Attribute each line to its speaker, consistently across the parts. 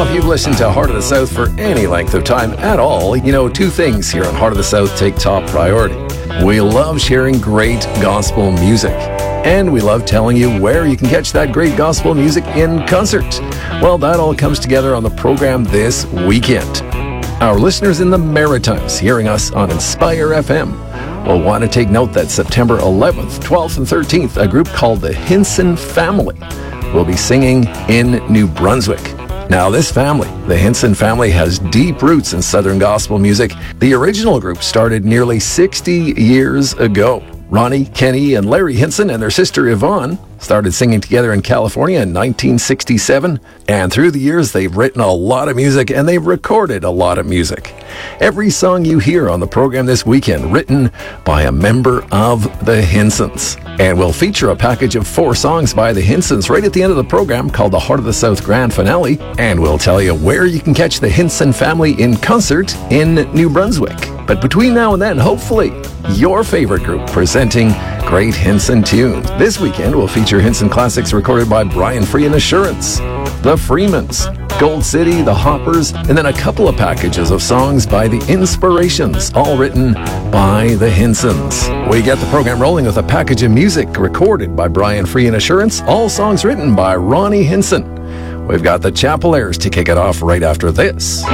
Speaker 1: Well, if you've listened to Heart of the South for any length of time at all, you know two things here on Heart of the South take top priority. We love sharing great gospel music, and we love telling you where you can catch that great gospel music in concert. Well, that all comes together on the program this weekend. Our listeners in the Maritimes hearing us on Inspire FM will want to take note that September 11th, 12th, and 13th, a group called the Hinson Family will be singing in New Brunswick. Now, this family, the Hinson family, has deep roots in Southern gospel music. The original group started nearly 60 years ago. Ronnie, Kenny, and Larry Hinson and their sister Yvonne started singing together in California in 1967. And through the years, they've written a lot of music and they've recorded a lot of music. Every song you hear on the program this weekend written by a member of the Hinsons. And we'll feature a package of 4 songs by the Hinsons right at the end of the program called the Heart of the South Grand Finale. And we'll tell you where you can catch the Hinson family in concert in New Brunswick. But between now and then, hopefully, your favorite group presenting great Hinson tunes. This weekend will feature Hinson classics recorded by Brian Free and Assurance, the Freemans, Gold City, the Hoppers, and then a couple of packages of songs by the Inspirations, all written by the Hinsons. We get the program rolling with a package of music recorded by Brian Free and Assurance, all songs written by Ronnie Hinson. We've got the Chapel Airs to kick it off right after this.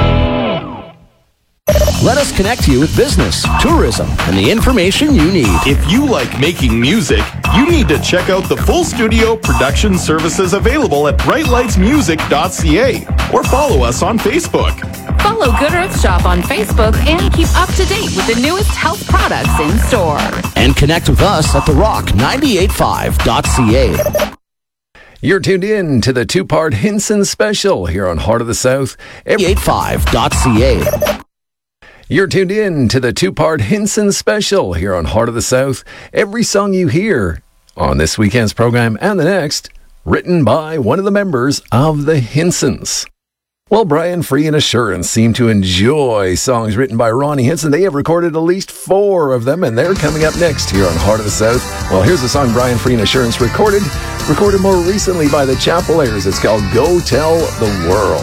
Speaker 2: Let us connect you with business, tourism, and the information you need.
Speaker 3: If you like making music, you need to check out the full studio production services available at brightlightsmusic.ca or follow us on Facebook.
Speaker 4: Follow Good Earth Shop on Facebook and keep up to date with the newest health products in store.
Speaker 2: And connect with us at therock985.ca.
Speaker 1: You're tuned in to the 2-part Hinson special here on Heart of the South.
Speaker 2: 985.ca.
Speaker 1: You're tuned in to the 2-part Hinson special here on Heart of the South. Every song you hear on this weekend's program and the next, written by one of the members of the Hinsons. Well, Brian Free and Assurance seem to enjoy songs written by Ronnie Hinson. They have recorded at least 4 of them, and they're coming up next here on Heart of the South. Well, here's a song Brian Free and Assurance recorded more recently by the Chapel Airs. It's called Go Tell the World.